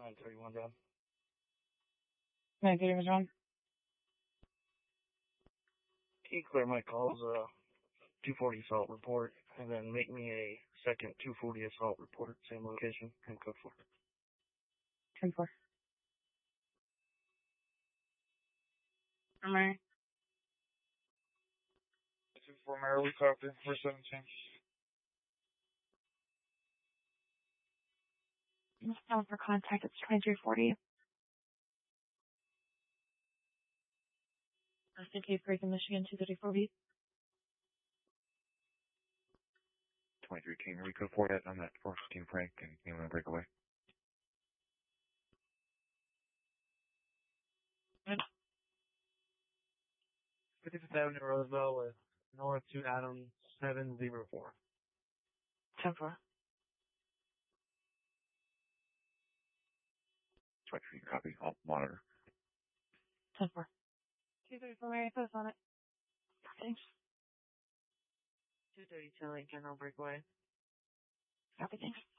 931 down. 931 John. Can you clear my calls, 240 assault report, and then make me a second 240 assault report, same location, and code 4. 10-4. Mary. 2-4 Mary, we copy. We're 17. Down for contact, it's 2340. Case break in Michigan, 234B. 23 King, Rico 4 that on that 415 Frank and you want to break away. 57 Roseville with North to Adam 704. 10-4. 23 copy, I'll monitor. 10-4. 234 Mary, post on it. Thanks. 232 Lincoln, I'll break away. Copy, thanks.